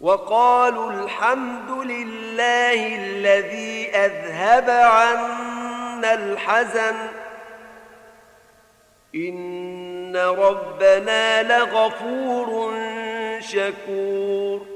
وقالوا الحمد لله الذي أذهب عنا الحزن إن ربنا لغفور شكور